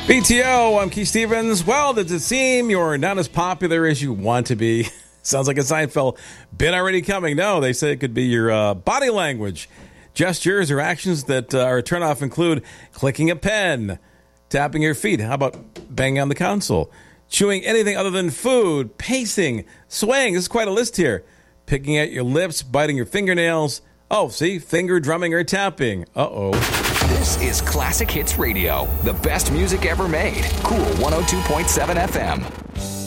BTO, I'm Keith Stevens. Well, does it seem you're not as popular as you want to be? Sounds like a Seinfeld bit already coming. No, they say it could be your body language. Gestures or actions that are a turnoff include clicking a pen, tapping your feet. How about banging on the console? Chewing anything other than food, pacing, swaying. This is quite a list here. Picking at your lips, biting your fingernails. Oh, see, finger drumming or tapping. Uh-oh. This is Classic Hits Radio, the best music ever made. Cool 102.7 FM.